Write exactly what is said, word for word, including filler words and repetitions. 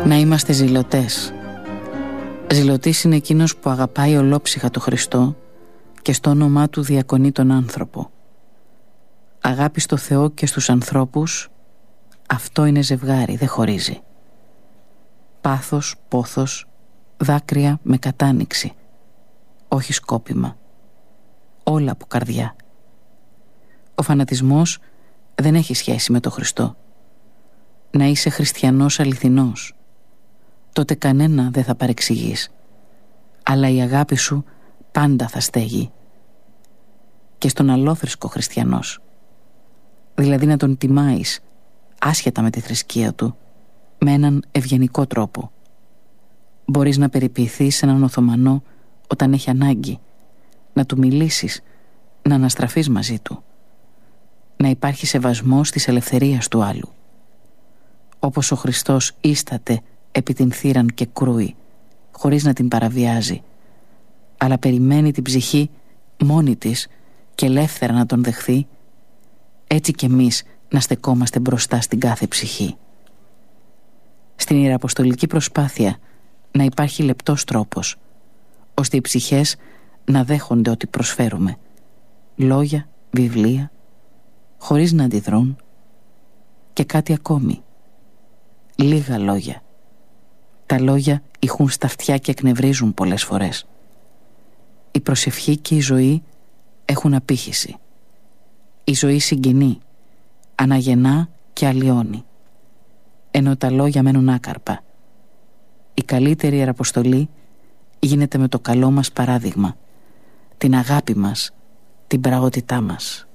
Να είμαστε ζηλωτές. Ζηλωτής είναι εκείνος που αγαπάει ολόψυχα το Χριστό και στο όνομά του διακονεί τον άνθρωπο. Αγάπη στο Θεό και στους ανθρώπους, αυτό είναι ζευγάρι, δεν χωρίζει. Πάθος, πόθος, δάκρυα με κατάνοιξη, όχι σκόπιμα. Όλα από καρδιά. Ο φανατισμός δεν έχει σχέση με το Χριστό. Να είσαι χριστιανός αληθινός, τότε κανένα δεν θα παρεξηγείς, αλλά η αγάπη σου πάντα θα στέγει. Και στον αλόθρησκο χριστιανός, δηλαδή να τον τιμάεις άσχετα με τη θρησκεία του, με έναν ευγενικό τρόπο. Μπορείς να περιποιηθείς έναν Οθωμανό όταν έχει ανάγκη, να του μιλήσεις, να αναστραφείς μαζί του, να υπάρχει σεβασμός της ελευθερίας του άλλου. Όπως ο Χριστός ίσταται επί την θύραν και κρούει, χωρίς να την παραβιάζει, αλλά περιμένει την ψυχή μόνη της και ελεύθερα να τον δεχθεί, έτσι κι εμείς να στεκόμαστε μπροστά στην κάθε ψυχή. Στην ιεραποστολική προσπάθεια να υπάρχει λεπτός τρόπος, ώστε οι ψυχές να δέχονται ό,τι προσφέρουμε, λόγια, βιβλία, χωρίς να αντιδρούν, και κάτι ακόμη. Λίγα λόγια. Τα λόγια ηχούν στα αυτιά και εκνευρίζουν πολλές φορές. Η προσευχή και η ζωή έχουν απήχηση. Η ζωή συγκινεί, αναγεννά και αλλοιώνει, ενώ τα λόγια μένουν άκαρπα. Η καλύτερη ιεραποστολή γίνεται με το καλό μας παράδειγμα, την αγάπη μας, την πραότητά μας.